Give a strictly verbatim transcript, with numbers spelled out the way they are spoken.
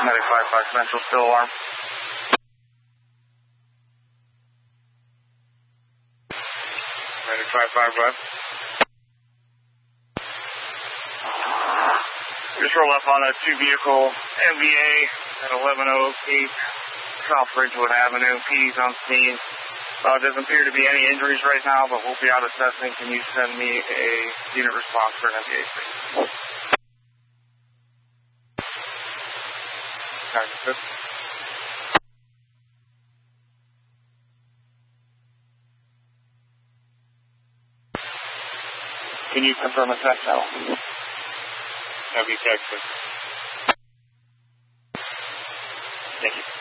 Medic five five Central, still alarm. Medic five five West. Just roll up on a two-vehicle M V A at eleven oh eight South Ridgewood Avenue. P's on scene. Uh, doesn't appear to be any injuries right now, but we'll be out assessing. Can you send me a unit response for an M V A, please? Can you confirm a text channel? Have you texted? Thank you.